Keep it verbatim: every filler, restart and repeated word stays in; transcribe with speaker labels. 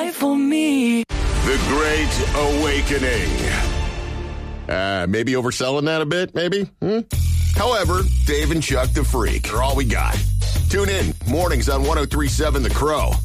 Speaker 1: right for me.
Speaker 2: The Great Awakening. Uh, maybe overselling that a bit, maybe? Hmm? However, Dave and Chuck the Freak are all we got. Tune in, mornings on one oh three point seven The Crow.